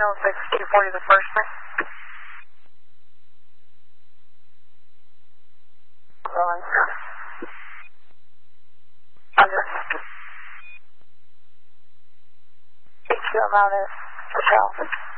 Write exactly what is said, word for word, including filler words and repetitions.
oh six, two forty the first one. Rolling. Under. H Q M out is twelve.